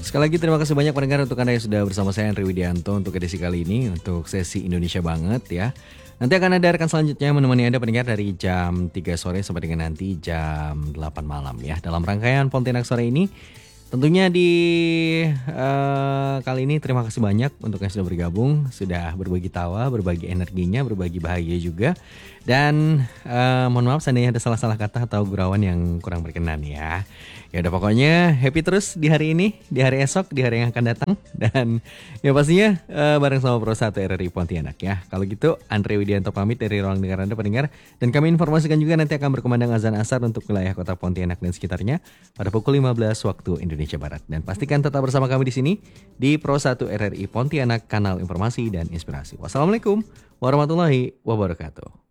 Sekali lagi terima kasih banyak pendengar untuk Anda yang sudah bersama saya Andri Widianto untuk edisi kali ini untuk sesi Indonesia banget ya. Nanti akan ada rekan selanjutnya menemani Anda pendengar dari jam 3 sore sampai dengan nanti jam 8 malam ya. Dalam rangkaian Pontianak sore ini tentunya di kali ini terima kasih banyak untuk yang sudah bergabung, sudah berbagi tawa, berbagi energinya, berbagi bahagia juga. Dan mohon maaf seandainya ada salah-salah kata atau gurauan yang kurang berkenan ya. Ya udah pokoknya happy terus di hari ini, di hari esok, di hari yang akan datang. Dan ya pastinya bareng sama Pro 1 RRI Pontianak ya. Kalau gitu Andre Widianto pamit dari ruang dengar Anda pendengar. Dan kami informasikan juga nanti akan berkumandang azan asar untuk wilayah kota Pontianak dan sekitarnya pada pukul 15 waktu Indonesia Barat. Dan pastikan tetap bersama kami di sini di Pro 1 RRI Pontianak, kanal informasi dan inspirasi. Wassalamualaikum warahmatullahi wabarakatuh.